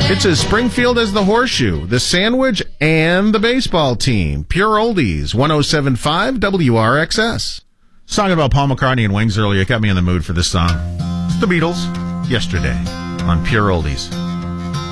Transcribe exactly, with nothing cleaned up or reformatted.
It's as Springfield as the Horseshoe, the Sandwich, and the baseball team. Pure Oldies, one oh seven point five W R X S. Song about Paul McCartney and Wings earlier got me in the mood for this song. It's the Beatles, Yesterday, on Pure Oldies.